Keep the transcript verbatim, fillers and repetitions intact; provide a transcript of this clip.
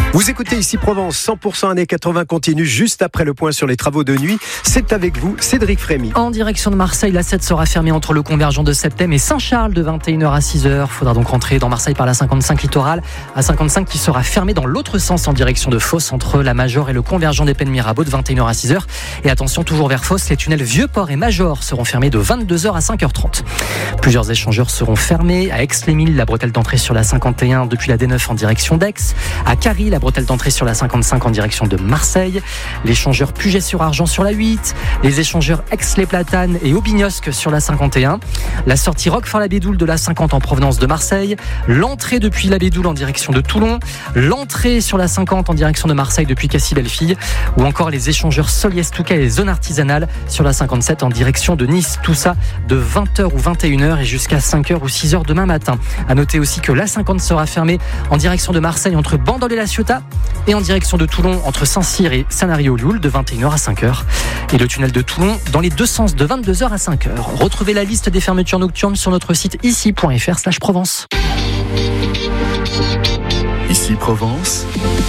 Vous écoutez ici Provence, cent pour cent années quatre-vingts continue juste après le point sur les travaux de nuit. C'est avec vous, Cédric Frémy. En direction de Marseille, l'A sept sera fermée entre le convergent de Septem et Saint-Charles de vingt et une heures à six heures. Faudra donc rentrer dans Marseille par la cinquante-cinq littorale. A cinquante-cinq qui sera fermée dans l'autre sens en direction de Fos entre la Major et le convergent des Pennes Mirabeau de vingt et une heures à six heures. Et attention, toujours vers Fos, les tunnels Vieux-Port et Major seront fermés de vingt-deux heures à cinq heures trente. Plusieurs échangeurs seront fermés. À Aix-les-Milles, la bretelle d'entrée sur la cinquante et un depuis la D neuf en direction d'Aix. À Carie, la bretelle d'entrée sur la cinquante-cinq en direction de Marseille. L'échangeur Puget-sur-Argent sur la huit. Les échangeurs Aix-les-Platanes et Aubignosc sur la cinquante et un. La sortie Roquefort-la-Bédoule de la cinquante en provenance de Marseille. L'entrée depuis la Bédoule en direction de Toulon. L'entrée sur la cinquante en direction de Marseille depuis Cassis-Bellefille. Ou encore les échangeurs Soliès-Touquet et zone artisanale sur la cinquante-sept en direction de Nice. Tout ça de vingt heures ou vingt et une heures et jusqu'à cinq heures ou six heures demain matin. À noter aussi que l'A cinquante sera fermée en direction de Marseille entre Bandol et La Ciotat et en direction de Toulon entre Saint-Cyr et Sanary-au-Lioul de vingt et une heures à cinq heures. Et le tunnel de Toulon dans les deux sens de vingt-deux heures à cinq heures. Retrouvez la liste des fermetures nocturnes sur notre site ici point f r slash Provence. Ici Provence.